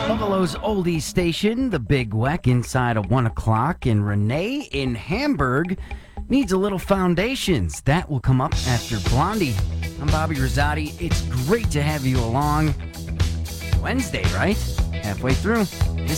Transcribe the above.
Buffalo's oldies station, the Big Weck, inside of 1 o'clock, and Renee in Hamburg needs a little foundations. That will come up after Blondie. I'm Bobby Rosati. It's great to have you along. Wednesday, right? Halfway through.